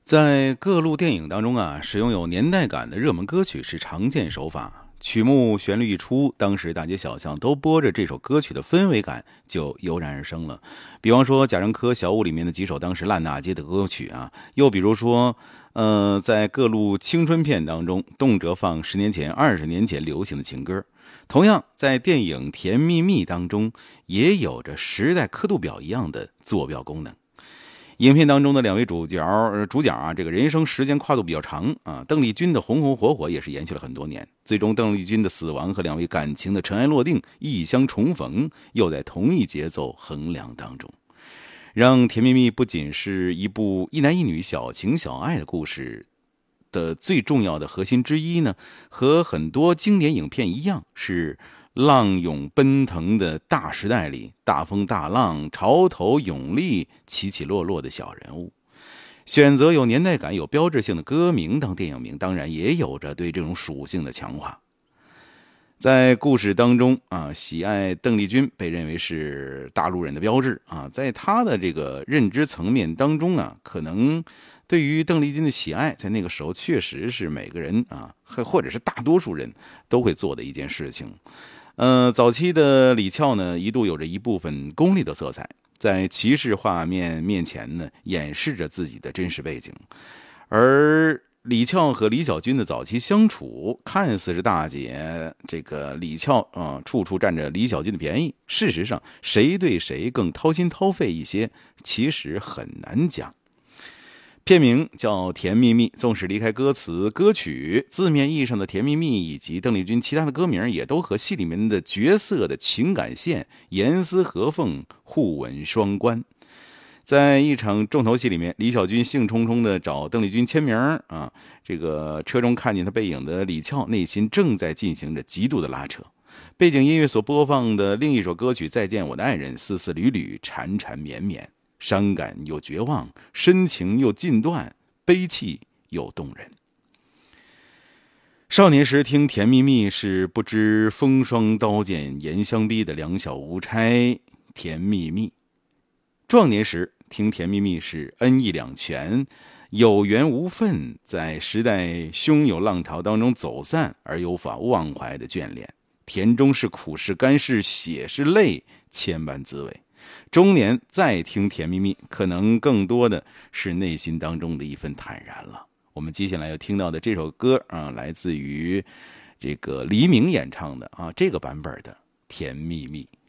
在各路电影当中啊，使用有年代感的热门歌曲是常见手法。曲目旋律一出，当时大街小巷都播着这首歌曲的氛围感就油然而生了。比方说贾樟柯《小五》里面的几首当时烂大街的歌曲啊，又比如说，在各路青春片当中，动辄放10年前、20年前流行的情歌。同样，在电影《甜蜜蜜》当中，也有着时代刻度表一样的坐标功能。影片当中的两位主角啊，这个人生时间跨度比较长啊。邓丽君的红红火火也是延续了很多年，最终邓丽君的死亡和两位感情的尘埃落定、一相重逢，又在同一节奏衡量当中，让《甜蜜蜜》不仅是一部一男一女小情小爱的故事的最重要的核心之一呢，和很多经典影片一样，是浪涌奔腾的大时代里，大风大浪、潮头涌立、起起落落的小人物。选择有年代感、有标志性的歌名当电影名，当然也有着对这种属性的强化。在故事当中啊，喜爱邓丽君被认为是大陆人的标志啊，在他的这个认知层面当中啊，可能对于邓丽君的喜爱，在那个时候确实是每个人啊，或者是大多数人都会做的一件事情。早期的李翘呢，一度有着一部分功利的色彩，在骑士画面前呢，掩饰着自己的真实背景。而李翘和李小军的早期相处，看似是大姐这个李翘处处占着李小军的便宜，事实上谁对谁更掏心掏肺一些，其实很难讲。片名叫《甜蜜蜜》，纵使离开歌词歌曲，字面意义上的甜蜜蜜以及邓丽君其他的歌名，也都和戏里面的角色的情感线严丝合缝，互文双关。在一场重头戏里面，李小军兴冲冲地找邓丽君签名啊，这个车中看见他背影的李翘内心正在进行着极度的拉扯。背景音乐所播放的另一首歌曲《再见我的爱人》，丝丝缕缕，缠缠绵绵，伤感又绝望，深情又尽断，悲戚又动人。少年时听甜蜜蜜，是不知风霜刀剑严相逼的两小无猜甜蜜蜜。壮年时听甜蜜蜜，是恩义两全，有缘无分，在时代汹涌浪潮当中走散而又无法忘怀的眷恋。甜中是苦是甘是血是泪，千般滋味。中年再听甜蜜蜜，可能更多的是内心当中的一份坦然了。我们接下来要听到的这首歌啊，来自于这个黎明演唱的啊这个版本的《甜蜜蜜》。